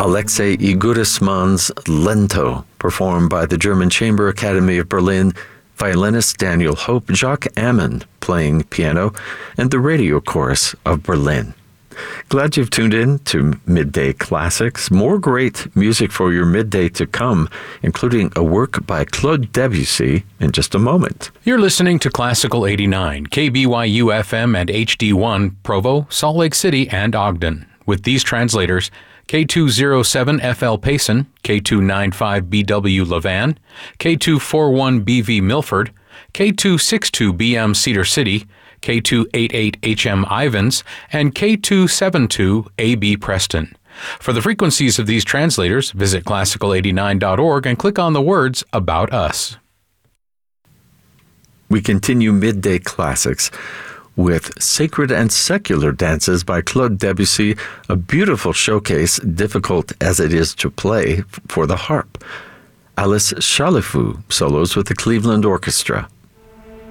Alexei Igudisman's Lento, performed by the German Chamber Academy of Berlin, violinist Daniel Hope, Jacques Ammon playing piano, and the Radio Chorus of Berlin. Glad you've tuned in to Midday Classics. More great music for your midday to come, including a work by Claude Debussy in just a moment. You're listening to Classical 89, KBYU FM and HD1, Provo, Salt Lake City, and Ogden. With these translators, K207FL Payson, K295BW Levan, K241BV Milford, K262BM Cedar City, K288HM Ivans, and K272AB Preston. For the frequencies of these translators, visit classical89.org and click on the words About Us. We continue Midday Classics with Sacred and Secular Dances by Claude Debussy, a beautiful showcase, difficult as it is to play, for the harp. Alice Chalifou solos with the Cleveland Orchestra.